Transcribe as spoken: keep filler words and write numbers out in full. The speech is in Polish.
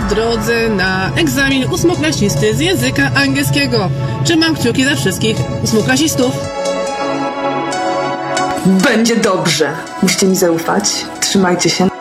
drodze na egzamin ósmoklasisty z języka angielskiego. Trzymam kciuki za wszystkich ósmoklasistów. Będzie dobrze. Musicie mi zaufać. Trzymajcie się.